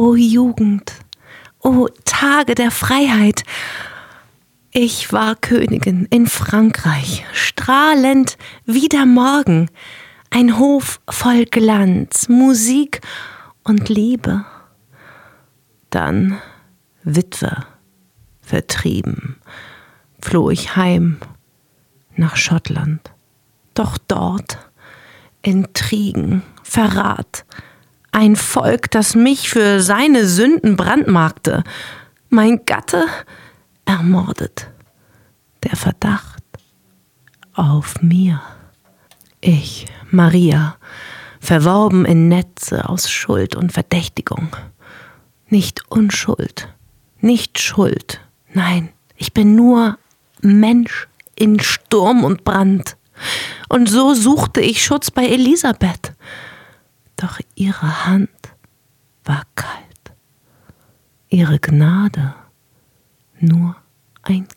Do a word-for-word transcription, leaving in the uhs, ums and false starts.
O Jugend, o Tage der Freiheit! Ich war Königin in Frankreich, strahlend wie der Morgen, ein Hof voll Glanz, Musik und Liebe. Dann, Witwe, vertrieben, floh ich heim nach Schottland. Doch dort Intrigen, Verrat, ein Volk, das mich für seine Sünden brandmarkte, mein Gatte ermordet, der Verdacht auf mir. Ich, Maria, verworben in Netze aus Schuld und Verdächtigung. Nicht Unschuld, nicht Schuld, nein, ich bin nur Mensch in Sturm und Brand. Und so suchte ich Schutz bei Elisabeth. Doch ihre Hand war kalt, ihre Gnade nur ein